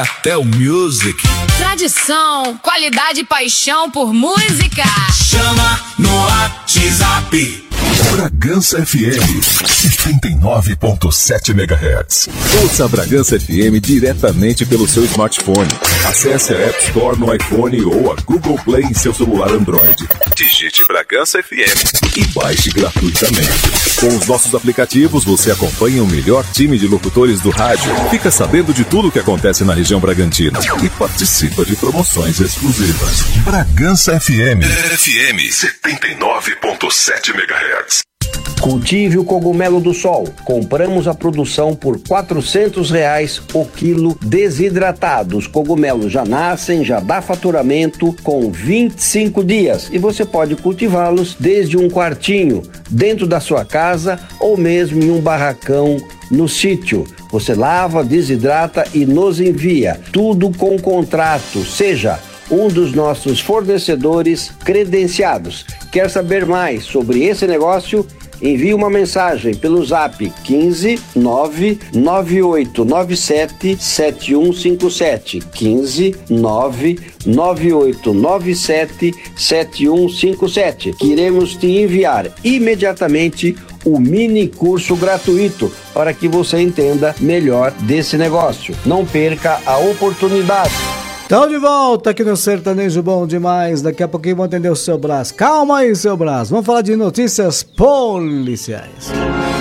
Até o Music. Tradição, qualidade e paixão por música. Chama no WhatsApp. Bragança FM 79.7 MHz. Ouça a Bragança FM diretamente pelo seu smartphone. Acesse a App Store no iPhone ou a Google Play em seu celular Android. Digite Bragança FM e baixe gratuitamente. Com os nossos aplicativos, você acompanha o melhor time de locutores do rádio, fica sabendo de tudo o que acontece na região Bragantina e participa de promoções exclusivas. Bragança FM 79.7 MHz. Cultive o cogumelo do sol. Compramos a produção por R$400 o quilo desidratado. Os cogumelos já nascem, já dá faturamento com 25 dias e você pode cultivá-los desde um quartinho, dentro da sua casa ou mesmo em um barracão no sítio. Você lava, desidrata e nos envia. Tudo com contrato, seja um dos nossos fornecedores credenciados. Quer saber mais sobre esse negócio? Envie uma mensagem pelo zap 15 99897 7157. 15 99897 7157. Que iremos te enviar imediatamente o mini curso gratuito para que você entenda melhor desse negócio. Não perca a oportunidade. Então de volta aqui no Sertanejo Bom Demais. Daqui a pouquinho vou atender o seu Brás. Calma aí, seu Brás. Vamos falar de notícias policiais.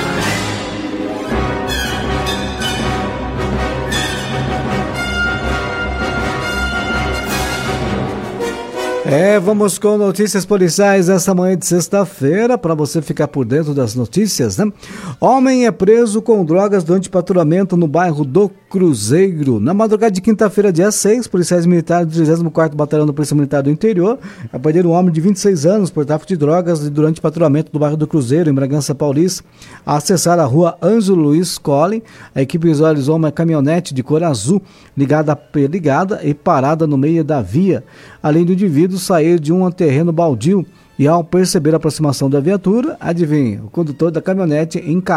Vamos com notícias policiais essa manhã de sexta-feira, para você ficar por dentro das notícias, né? Homem é preso com drogas durante patrulhamento no bairro do Cruzeiro. Na madrugada de quinta-feira, dia 6, policiais militares do 34º Batalhão da Polícia Militar do Interior apreenderam um homem de 26 anos por tráfico de drogas durante patrulhamento do bairro do Cruzeiro, em Bragança Paulista. A acessar a rua Ângelo Luiz Collin, a equipe visualizou uma caminhonete de cor azul ligada e parada no meio da via. Além do indivíduo sair de um terreno baldio e, ao perceber a aproximação da viatura, adivinha, o condutor da caminhonete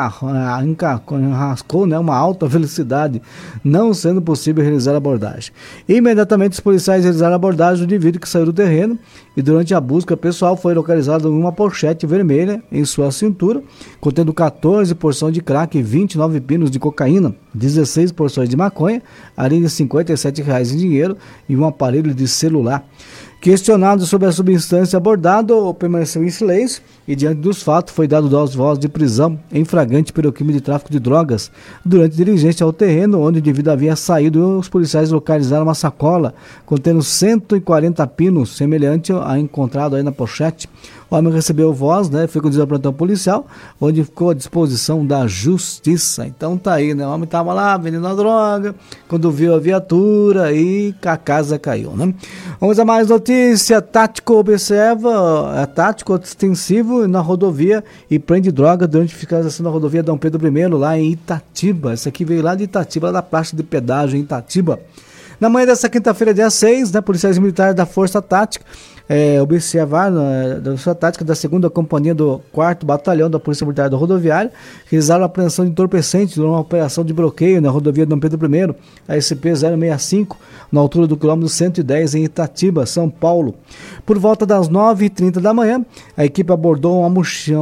enrascou, né, uma alta velocidade, não sendo possível realizar a abordagem. Imediatamente os policiais realizaram a abordagem do indivíduo que saiu do terreno e durante a busca pessoal foi localizado uma pochete vermelha em sua cintura, contendo 14 porções de crack e 29 pinos de cocaína, 16 porções de maconha, além de R$57 em dinheiro e um aparelho de celular. Questionado sobre a substância abordada, permaneceu em silêncio e, diante dos fatos, foi dado voz de prisão em flagrante pelo crime de tráfico de drogas. Durante diligência ao terreno onde o indivíduo havia saído, os policiais localizaram uma sacola contendo 140 pinos, semelhante a encontrado aí na pochete. O homem recebeu voz, né, foi conduzido ao plantão policial, onde ficou à disposição da justiça. Então tá aí, né, o homem estava lá vendendo a droga, quando viu a viatura e a casa caiu, né. Vamos a mais notícia. Tático observa, tático extensivo na rodovia e prende droga durante fiscalização da rodovia Dom Pedro I, lá em Itatiba. Essa aqui veio lá de Itatiba, lá da praça de pedágio em Itatiba. Na manhã dessa quinta-feira, dia 6, né, policiais militares da Força Tática observaram da Força Tática da 2ª Companhia do 4º Batalhão da Polícia Militar da Rodoviária, realizaram a apreensão de entorpecentes durante uma operação de bloqueio na rodovia Dom Pedro I, a SP-065, na altura do quilômetro 110, em Itatiba, São Paulo. Por volta das 9h30 da manhã, a equipe abordou uma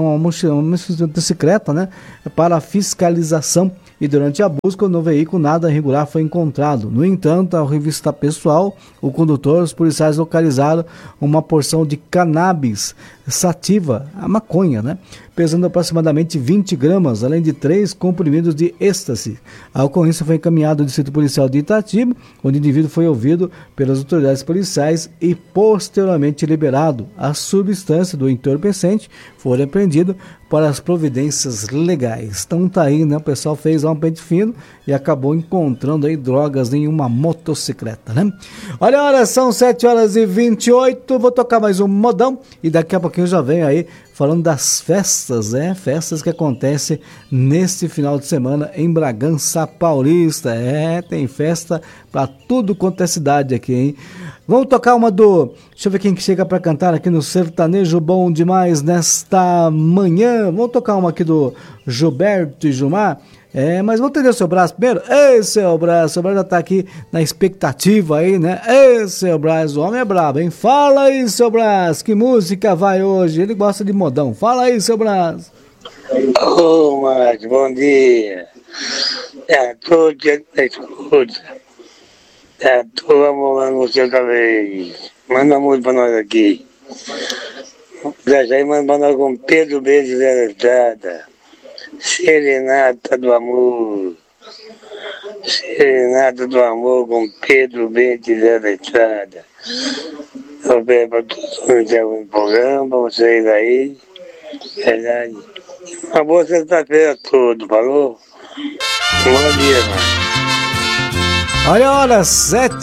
motocicleta, né, para fiscalização. E durante a busca no veículo nada irregular foi encontrado. No entanto, ao revistar pessoal, o condutor, os policiais localizaram uma porção de cannabis sativa, a maconha, né? Pesando aproximadamente 20 gramas, além de 3 comprimidos de êxtase. A ocorrência foi encaminhada ao Distrito Policial de Itatiba, onde o indivíduo foi ouvido pelas autoridades policiais e posteriormente liberado. A substância do entorpecente foi apreendida para as providências legais. Então tá aí, né? O pessoal fez um pente fino e acabou encontrando aí drogas em uma motocicleta, né? Olha, são 7h28, vou tocar mais um modão e daqui a pouquinho eu já venho aí falando das festas, né? Festas que acontecem neste final de semana em Bragança Paulista. Tem festa pra tudo quanto é cidade aqui, hein? Vamos tocar uma do... Deixa eu ver quem que chega pra cantar aqui no Sertanejo Bom Demais nesta manhã. Vamos tocar uma aqui do Gilberto e Gilmar. Mas vou atender o seu Brás primeiro. Ei, seu Brás já tá aqui na expectativa aí, né? Ei, seu Brás, o homem é brabo, hein? Fala aí, seu Brás, que música vai hoje? Ele gosta de modão. Fala aí, seu Brás. Ô, Márcio, bom dia. Todo dia na escuta. Tô amolando você outra vez. Manda muito pra nós aqui. Já aí manda pra nós com Pedro B. de Zero Estrada. Serenata do Amor. Serenata do Amor com Pedro B. de Zero Estrada. Eu peço pra todos no programa, pra vocês aí. Verdade. Uma boa sexta-feira a todos, falou? Bom dia, mano. Olha a hora, 7